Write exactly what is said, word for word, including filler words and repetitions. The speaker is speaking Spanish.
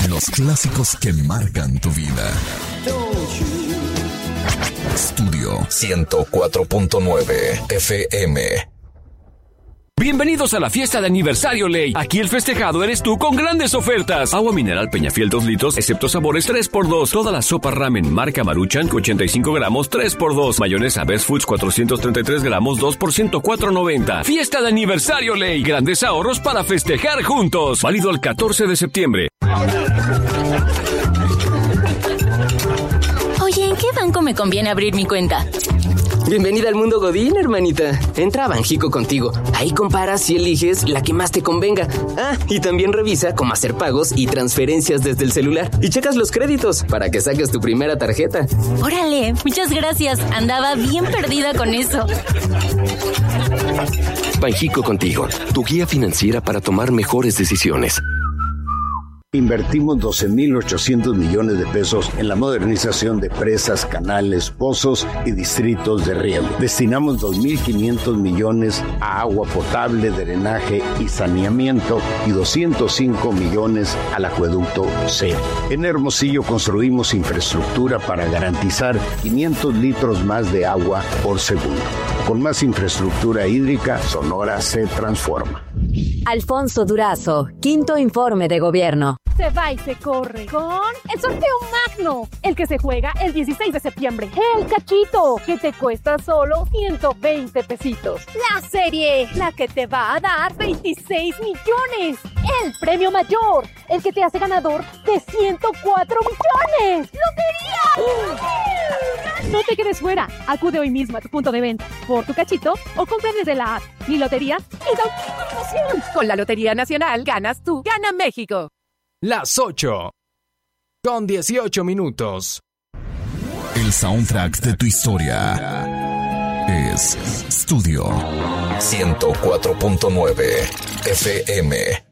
Los clásicos que marcan tu vida. Estudio ciento cuatro punto nueve F M. Bienvenidos a la fiesta de aniversario Ley. Aquí el festejado eres tú con grandes ofertas. Agua mineral Peñafiel dos litros, excepto sabores tres por dos. Toda la sopa ramen marca Maruchan ochenta y cinco gramos tres por dos. Mayonesa Best Foods cuatrocientos treinta y tres gramos dos por ciento cuatro noventa. Fiesta de aniversario Ley. Grandes ahorros para festejar juntos. Válido el catorce de septiembre. Oye, ¿en qué banco me conviene abrir mi cuenta? Bienvenida al mundo Godín, hermanita. Entra a Banjico contigo. Ahí comparas y eliges la que más te convenga. Ah, y también revisa cómo hacer pagos y transferencias desde el celular. Y checas los créditos para que saques tu primera tarjeta. Órale, muchas gracias. Andaba bien perdida con eso. Banjico contigo, tu guía financiera para tomar mejores decisiones. Invertimos doce mil ochocientos millones de pesos en la modernización de presas, canales, pozos y distritos de riego. Destinamos dos mil quinientos millones a agua potable, drenaje y saneamiento y doscientos cinco millones al acueducto C. En Hermosillo construimos infraestructura para garantizar quinientos litros más de agua por segundo. Con más infraestructura hídrica, Sonora se transforma. Alfonso Durazo, quinto informe de gobierno. Se va y se corre con el sorteo magno, el que se juega el dieciséis de septiembre. El cachito, que te cuesta solo ciento veinte pesitos. La serie, la que te va a dar veintiséis millones. El premio mayor, el que te hace ganador de ciento cuatro millones. ¡Lotería! No te quedes fuera. Acude hoy mismo a tu punto de venta por tu cachito o compra desde la app. Mi lotería es auténtica emoción. Con la Lotería Nacional ganas tú, gana México. Las ocho con dieciocho minutos. El soundtrack de tu historia es Estudio ciento cuatro punto nueve F M.